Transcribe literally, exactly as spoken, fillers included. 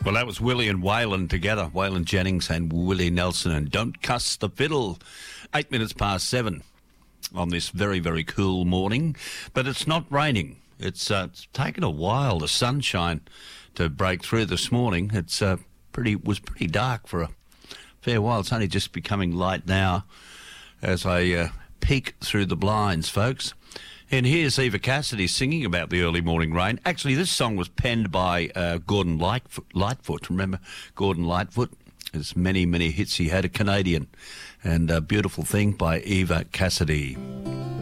Well, that was Willie and Waylon together. Waylon Jennings and Willie Nelson, and Don't Cuss the Fiddle. Eight minutes past seven on this very, very cool morning. But it's not raining. It's, uh, it's taken a while, the sunshine, to break through this morning. It's uh, pretty was pretty dark for a fair while. It's only just becoming light now as I uh, peek through the blinds, folks. And here's Eva Cassidy singing about the early morning rain. Actually, this song was penned by uh, Gordon Lightfoot. Lightfoot. Remember Gordon Lightfoot? There's many, many hits he had, a Canadian. And a beautiful thing by Eva Cassidy.